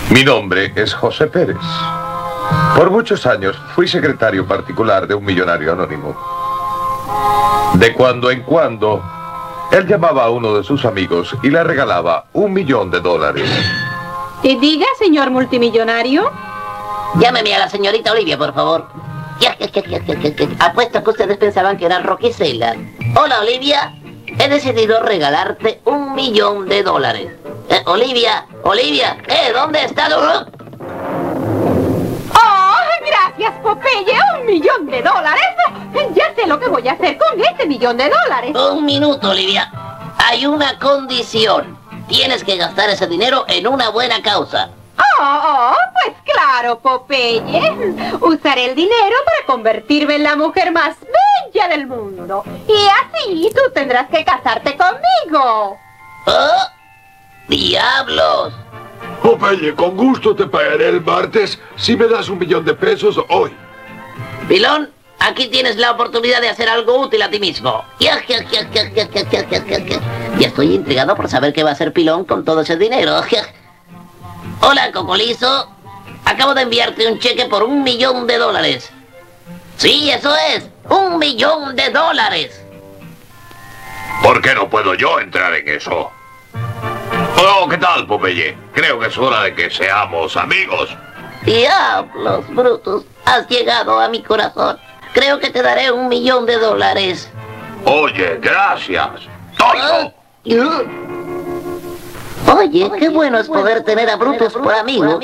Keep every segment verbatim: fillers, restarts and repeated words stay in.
Mi nombre es José Pérez. Por muchos años fui secretario particular de un millonario anónimo. De cuando en cuando, él llamaba a uno de sus amigos y le regalaba un millón de dólares. ¿Y diga, señor multimillonario? Llámeme a la señorita Olivia, por favor. Ya, ya, ya, ya, ya, ya. Apuesto que ustedes pensaban que era Rocky Ceylan. Hola, Olivia. He decidido regalarte un millón de dólares. Eh, Olivia, Olivia, ¿eh? ¿Dónde está? ¡Oh, gracias, Popeye! ¡Un millón de dólares! Ya sé lo que voy a hacer con ese millón de dólares. Un minuto, Olivia. Hay una condición. Tienes que gastar ese dinero en una buena causa. Oh, oh, pues claro, Popeye. Usaré el dinero para convertirme en la mujer más bella del mundo. Y así tú tendrás que casarte conmigo. ¡Oh! ¡Diablos! Popeye, con gusto te pagaré el martes si me das un millón de pesos hoy. Pilón, aquí tienes la oportunidad de hacer algo útil a ti mismo. Ya, ya, ya, ya, ya, ya, ya, ya, ya. Ya estoy intrigado por saber qué va a hacer Pilón con todo ese dinero. Hola, Cocolizo. Acabo de enviarte un cheque por un millón de dólares. Sí, eso es. Un millón de dólares. ¿Por qué no puedo yo entrar en eso? Oh, ¿qué tal, Popeye? Creo que es hora de que seamos amigos. Diablos, Brutus. Has llegado a mi corazón. Creo que te daré un millón de dólares. Oye, gracias. ¡Tonto! Oye, qué bueno es poder tener a Brutus por amigo.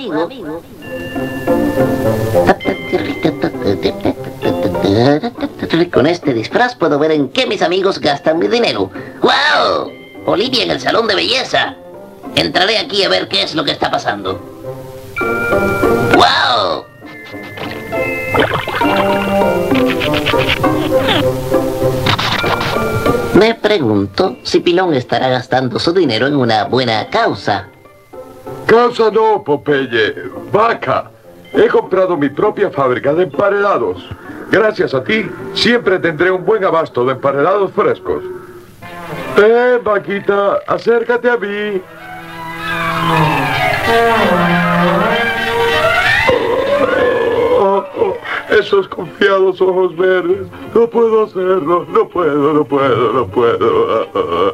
Con este disfraz puedo ver en qué mis amigos gastan mi dinero. ¡Wow! Olivia en el salón de belleza. Entraré aquí a ver qué es lo que está pasando. ¡Wow! Me pregunto si Pilón estará gastando su dinero en una buena causa. Causa no, Popeye. Vaca. He comprado mi propia fábrica de emparedados. Gracias a ti, siempre tendré un buen abasto de emparedados frescos. Eh, vaquita, acércate a mí. Oh, oh, esos confiados ojos verdes. No puedo hacerlo, no puedo, no puedo, no puedo.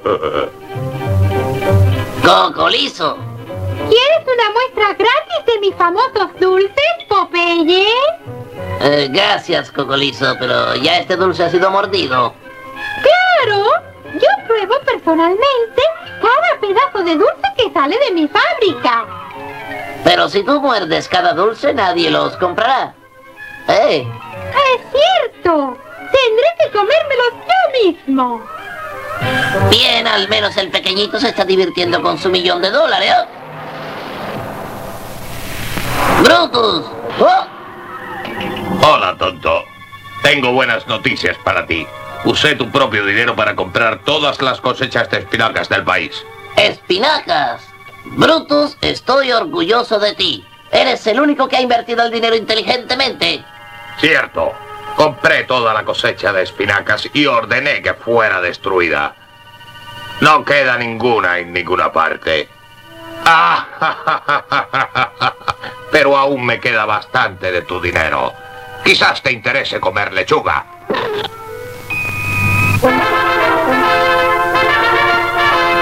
¡Cocolizo! ¿Quieres una muestra gratis de mis famosos dulces, Popeye? Eh, gracias, Cocolizo, pero ya este dulce ha sido mordido. ¡Claro! Yo pruebo personalmente cada pedazo de dulce que sale de mi fábrica. Pero si tú muerdes cada dulce, nadie los comprará. ¡Eh! ¡Es cierto! Tendré que comérmelos yo mismo. Bien, al menos el pequeñito se está divirtiendo con su millón de dólares. ¿Eh? ¡Brutus! ¡Oh! Hola, tonto. Tengo buenas noticias para ti. Usé tu propio dinero para comprar todas las cosechas de espinacas del país. ¡Espinacas! Brutus, estoy orgulloso de ti. Eres el único que ha invertido el dinero inteligentemente. Cierto. Compré toda la cosecha de espinacas y ordené que fuera destruida. No queda ninguna en ninguna parte. Ah, pero aún me queda bastante de tu dinero. Quizás te interese comer lechuga.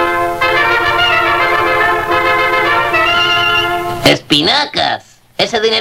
¡Espinacas! Ese dinero